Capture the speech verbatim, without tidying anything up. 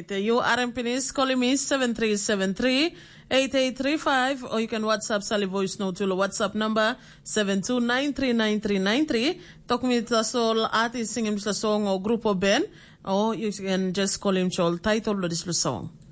right. You R M Pinis, call me seven three seven three, eight eight three five, or you can WhatsApp Sally voice note to the WhatsApp number seven two nine three nine three nine three. Talk me to soul artist sing him the song or group of band, or you can just call him the title of this song.